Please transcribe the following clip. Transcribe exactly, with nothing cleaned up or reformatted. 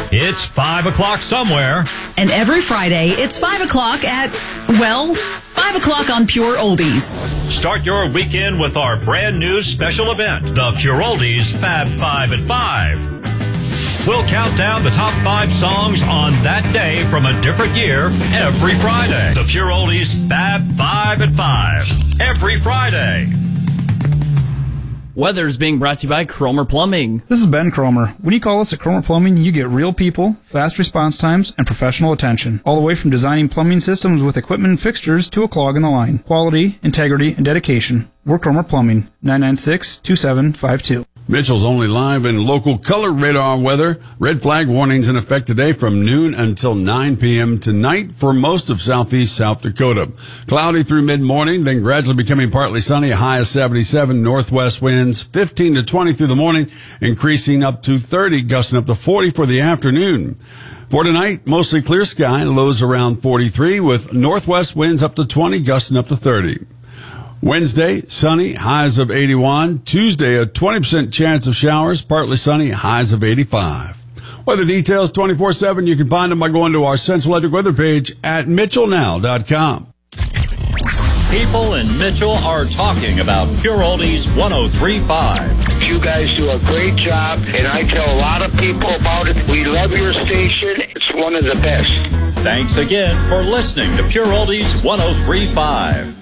it's five o'clock somewhere. And every Friday, it's five o'clock at, well, five o'clock on Pure Oldies. Start your weekend with our brand new special event, the Pure Oldies Fab Five at Five. We'll count down the top five songs on that day from a different year every Friday. The Pure Oldies Fab Five at Five. Every Friday. Weather's being brought to you by Cromer Plumbing. This is Ben Cromer. When you call us at Cromer Plumbing, you get real people, fast response times, and professional attention. All the way from designing plumbing systems with equipment and fixtures to a clog in the line. Quality, integrity, and dedication. We're Cromer Plumbing. nine nine six, two seven five two. Mitchell's only live and local color radar weather. Red flag warnings in effect today from noon until nine p.m. tonight for most of southeast South Dakota. Cloudy through mid-morning, then gradually becoming partly sunny, a high of seventy-seven, northwest winds fifteen to twenty through the morning, increasing up to thirty, gusting up to forty for the afternoon. For tonight, mostly clear sky, lows around forty-three, with northwest winds up to twenty, gusting up to thirty. Wednesday, sunny, highs of eighty-one. Tuesday, a twenty percent chance of showers, partly sunny, highs of eighty-five. Weather details twenty-four seven. You can find them by going to our Central Electric weather page at mitchell now dot com. People in Mitchell are talking about Pure Oldies one oh three point five. You guys do a great job, and I tell a lot of people about it. We love your station. It's one of the best. Thanks again for listening to Pure Oldies one oh three point five.